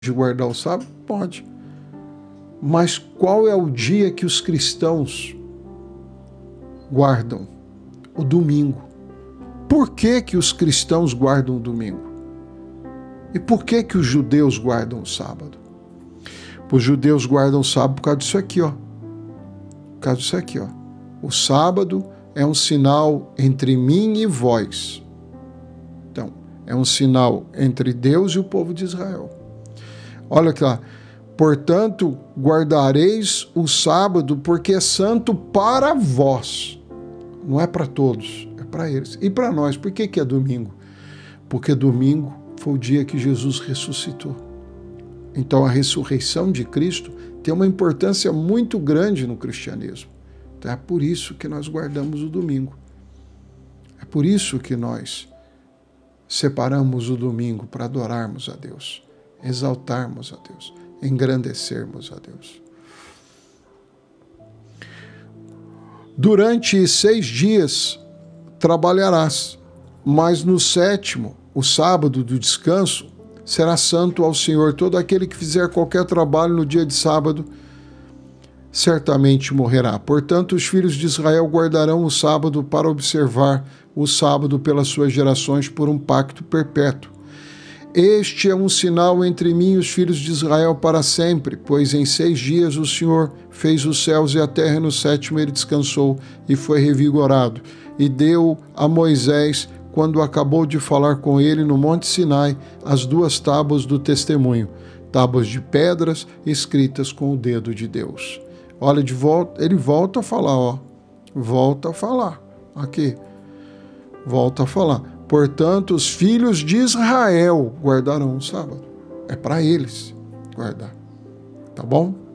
guardar o sábado? Pode. Mas qual é o dia que os cristãos guardam? O domingo. Por que que os cristãos guardam o domingo? E por que que os judeus guardam o sábado? Os judeus guardam o sábado por causa disso aqui, ó. Por causa disso aqui, ó. O sábado é um sinal entre mim e vós. Então, é um sinal entre Deus e o povo de Israel. Olha aqui lá. Portanto, guardareis o sábado, porque é santo para vós. Não é para todos, é para eles. E para nós, por que que é domingo? Porque domingo foi o dia que Jesus ressuscitou. Então, a ressurreição de Cristo tem uma importância muito grande no cristianismo. Então, é por isso que nós guardamos o domingo. É por isso que nós separamos o domingo para adorarmos a Deus, exaltarmos a Deus, engrandecermos a Deus. Durante 6 dias trabalharás, mas no 7º, o sábado do descanso, será santo ao Senhor. Todo aquele que fizer qualquer trabalho no dia de sábado, certamente morrerá. Portanto, os filhos de Israel guardarão o sábado para observar o sábado pelas suas gerações por um pacto perpétuo. Este é um sinal entre mim e os filhos de Israel para sempre, pois em 6 dias o Senhor fez os céus e a terra, e no 7º ele descansou e foi revigorado. E deu a Moisés, quando acabou de falar com ele no Monte Sinai, as 2 tábuas do testemunho, tábuas de pedras escritas com o dedo de Deus. Olha, de volta, ele volta a falar, ó. Volta a falar. Aqui. Volta a falar. Portanto, os filhos de Israel guardarão o sábado. É para eles guardar. Tá bom?